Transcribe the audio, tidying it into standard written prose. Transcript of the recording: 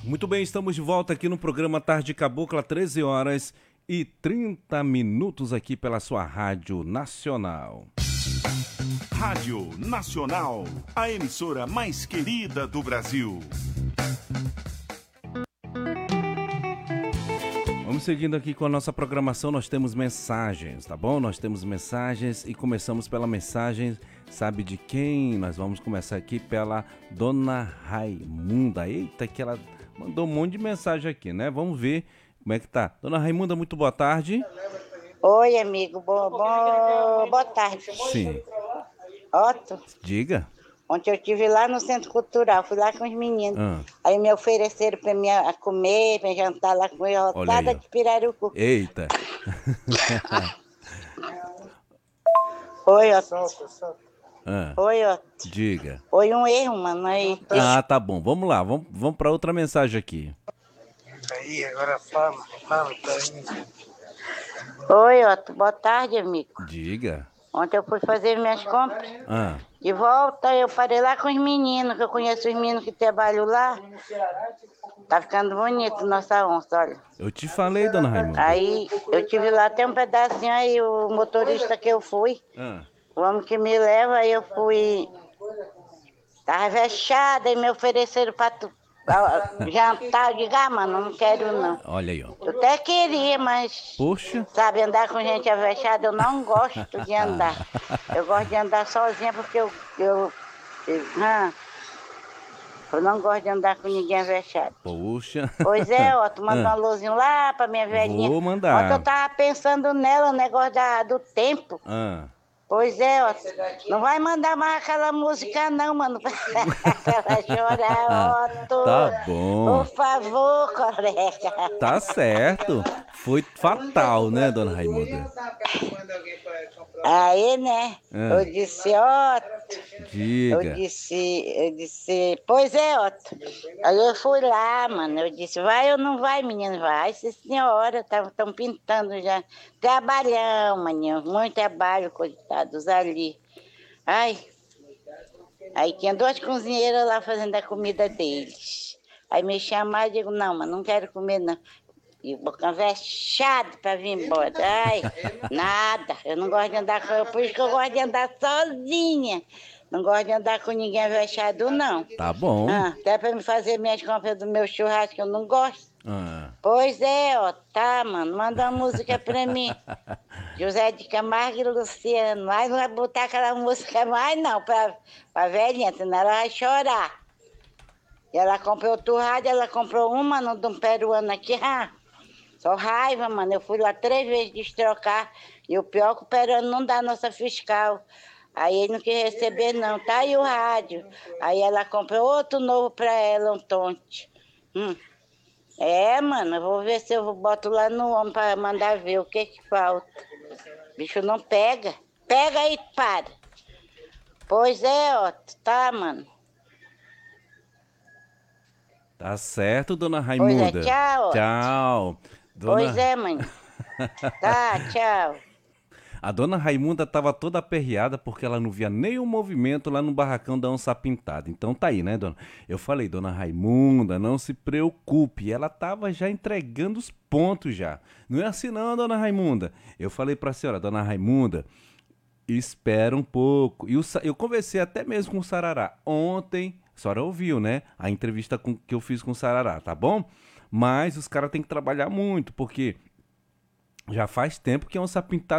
Muito bem, estamos de volta aqui no programa Tarde Cabocla, 13 horas e 30 minutos aqui pela sua Rádio Nacional. Rádio Nacional, a emissora mais querida do Brasil. Vamos seguindo aqui com a nossa programação, nós temos mensagens, tá bom? Nós temos mensagens e começamos pela mensagem, sabe de quem? Nós vamos começar aqui pela Dona Raimunda. Eita, que ela mandou um monte de mensagem aqui, né? Vamos ver como é que tá. Dona Raimunda, muito boa tarde. Oi, amigo, boa tarde. Sim. Otto, Diga. ontem eu estive lá no Centro Cultural, fui lá com os meninos. Aí me ofereceram para mim a comer, para jantar lá com eles, rotada de pirarucu. Eita. Oi, Otto. Oi, Otto. Diga. Foi um erro, mano. Aí... Ah, tá bom. Vamos lá, vamos para outra mensagem aqui. Aí, agora fala. Oi, Otto. Boa tarde, amigo. Diga. Ontem eu fui fazer minhas compras. De volta eu parei lá com os meninos, que eu conheço os meninos que trabalham lá. Tá ficando bonito nossa onça, olha. Eu te falei, Dona Raimunda. Aí eu tive lá até um pedacinho, aí o motorista que eu fui, o homem que me leva, aí eu fui, tava vexada e me ofereceram pra jantar. Eu digo, mano, não quero não. Olha aí, ó. Eu até queria, mas, poxa, sabe, andar com gente avexada, eu não gosto de andar. Eu gosto de andar sozinha porque eu não gosto de andar com ninguém avexado. Poxa. Pois é, ó, tu manda um alôzinho lá pra minha velhinha. Vou mandar. Ontem eu tava pensando nela, o negócio do tempo. Pois é, ó, não vai mandar mais aquela música não, mano, pra ela chorar, Otto. Tá bom. Por favor, colega. Tá certo. Foi fatal, né, Dona Raimunda? Aí, né, eu disse, Otto. Diga. Eu disse, pois é, Otto. Aí eu fui lá, mano, eu disse, vai ou não vai, menino? Vai, sim, senhora, estão pintando já. Trabalhão, maninho, muito trabalho, coitados ali. Ai, aí tinha 2 cozinheiras lá fazendo a comida deles. Aí me chamaram e digo, não, mas não quero comer, não. E o bocão vexado pra vir embora. Ai, nada, eu não gosto de andar com... Por isso que eu gosto de andar sozinha. Não gosto de andar com ninguém vexado, não. Tá bom. Até pra me fazer minhas compras do meu churrasco, eu não gosto. Pois é, ó, tá, mano, manda uma música pra mim. José de Camargo e Luciano. Mas não vai botar aquela música mais, não, pra velhinha, senão ela vai chorar. E ela comprou outro rádio, ela comprou uma de um peruano aqui, só raiva, mano. Eu fui lá 3 vezes destrocar. E o pior é que o peruano não dá nossa fiscal. Aí ele não quis receber, não. Tá aí o rádio. Aí ela comprou outro novo pra ela, um tonte. Mano, eu vou ver se eu boto lá no homem pra mandar ver o que falta. Bicho não pega. Pega e para. Pois é, Otto, tá, mano. Tá certo, Dona Raimunda. Pois é, tchau. Tchau. Pois é, mãe. Tá, tchau. A Dona Raimunda estava toda aperreada porque ela não via nenhum movimento lá no barracão da onça pintada. Então tá aí, né, dona? Eu falei, Dona Raimunda, não se preocupe. Ela tava já entregando os pontos já. Não é assim não, Dona Raimunda. Eu falei pra senhora, Dona Raimunda, espera um pouco. E eu conversei até mesmo com o Sarará. Ontem, a senhora ouviu, né? A entrevista que eu fiz com o Sarará, tá bom? Mas os caras têm que trabalhar muito, porque já faz tempo que a onça pintada